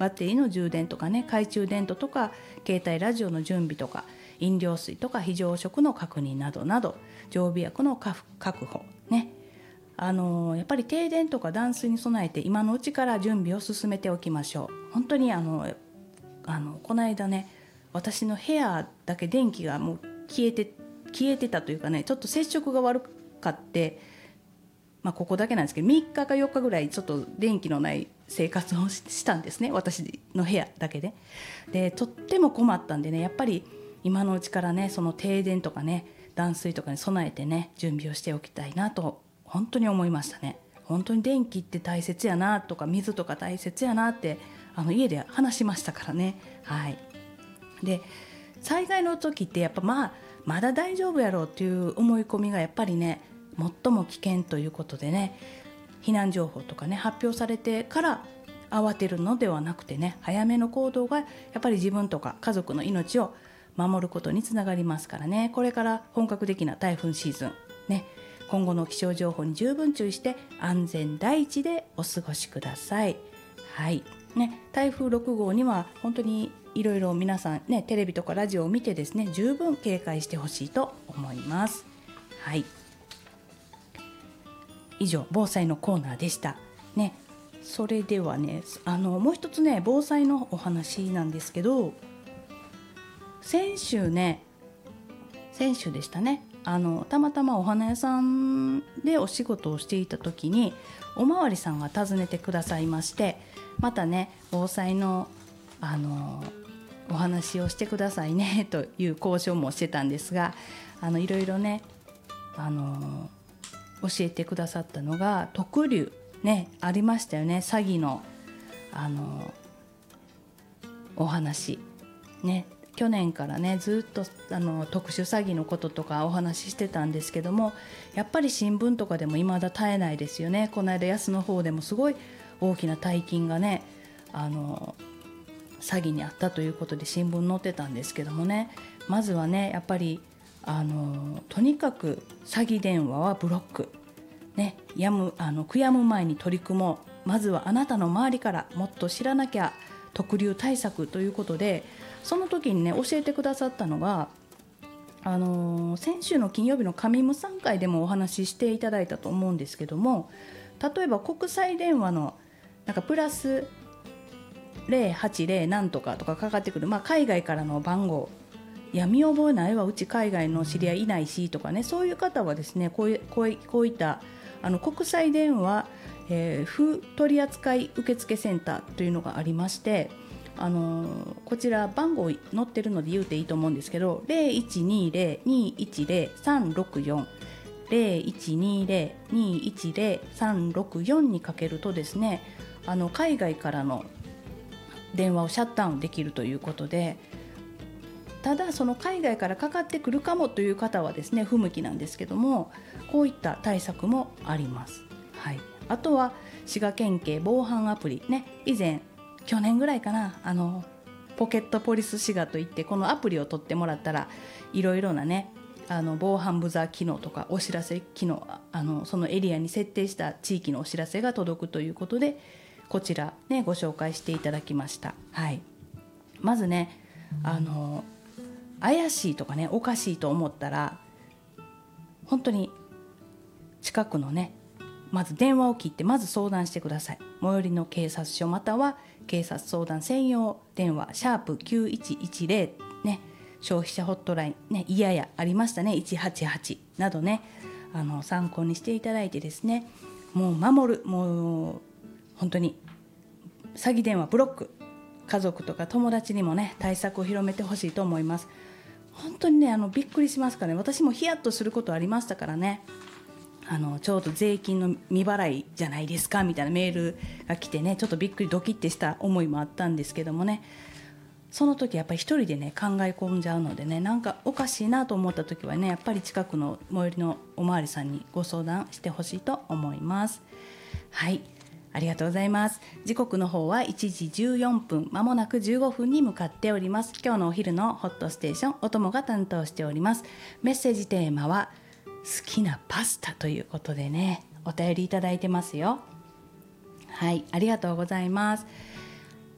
バッテリーの充電とかね、懐中電灯とか携帯ラジオの準備とか、飲料水とか非常食の確認などなど、常備薬の確保ね、やっぱり停電とか断水に備えて今のうちから準備を進めておきましょう。本当にこの間ね、私の部屋だけ電気がもう消えてたというかね、ちょっと接触が悪かって、ここだけなんですけど3日か4日ぐらいちょっと電気のない生活をしたんですね、私の部屋だけで。でとっても困ったんでね、やっぱり今のうちからね、その停電とかね、断水とかに備えてね、準備をしておきたいなと本当に思いましたね。本当に電気って大切やなとか、水とか大切やなって家で話しましたからね。はい。で災害の時ってやっぱまだ大丈夫やろうっていう思い込みがやっぱりね、最も危険ということでね、避難情報とかね、発表されてから慌てるのではなくてね、早めの行動がやっぱり自分とか家族の命を守ることにつながりますからね。これから本格的な台風シーズンね、今後の気象情報に十分注意して安全第一でお過ごしください。はいね、台風6号には本当にいろいろ皆さんね、テレビとかラジオを見てですね、十分警戒してほしいと思います。はい、以上防災のコーナーでしたね。それではね、もう一つね、防災のお話なんですけど、先週でしたね、たまたまお花屋さんでお仕事をしていた時におまわりさんが訪ねてくださいまして、またね防災のお話をしてくださいねという交渉もしてたんですが、いろいろね教えてくださったのが、特流ね、ありましたよね、詐欺のお話ね。去年からねずっと特殊詐欺のこととかお話ししてたんですけども、やっぱり新聞とかでも未だ絶えないですよね。この間安の方でもすごい大きな大金がね詐欺にあったということで新聞載ってたんですけどもね、まずはねやっぱりとにかく詐欺電話はブロックね、悔やむ前に取り組もう、まずはあなたの周りからもっと知らなきゃ特流対策ということで、その時にね教えてくださったのが、先週の金曜日の上無産会でもお話ししていただいたと思うんですけども、例えば国際電話のなんかプラス080なんとかとかかかってくる、海外からの番号、いや見覚えないわ、うち海外の知り合いいないしとかね、そういう方はですね、こういった国際電話、不取扱受付センターというのがありまして、こちら番号載ってるので言うていいと思うんですけど、0120-210-364 0120-210-364にかけるとですね、海外からの電話をシャットダウンできるということで、ただその海外からかかってくるかもという方はですね不向きなんですけども、こういった対策もあります。はい、あとは滋賀県警防犯アプリね、以前去年ぐらいかな、ポケットポリス滋賀といって、このアプリを取ってもらったらいろいろなね防犯ブザー機能とかお知らせ機能、そのエリアに設定した地域のお知らせが届くということで、こちらねご紹介していただきました。はい、まずね怪しいとかねおかしいと思ったら、本当に近くのねまず電話を切ってまず相談してください。最寄りの警察署または警察相談専用電話#9110ね、消費者ホットラインね、いややありましたね、188などね参考にしていただいてですね、もう守る、もう本当に詐欺電話ブロック、家族とか友達にもね対策を広めてほしいと思います。本当にねびっくりしますからね、私もヒヤッとすることありましたからね。ちょうど税金の未払いじゃないですかみたいなメールが来てね、ちょっとびっくりドキッてした思いもあったんですけどもね、その時やっぱり一人でね考え込んじゃうのでね、なんかおかしいなと思った時はね、やっぱり近くの最寄りのおまわりさんにご相談してほしいと思います。はい、ありがとうございます。時刻の方は1時14分、まもなく15分に向かっております。今日のお昼のホットステーション、お供が担当しております。メッセージテーマは好きなパスタということでね、お便りいただいてますよ。はい、ありがとうございます。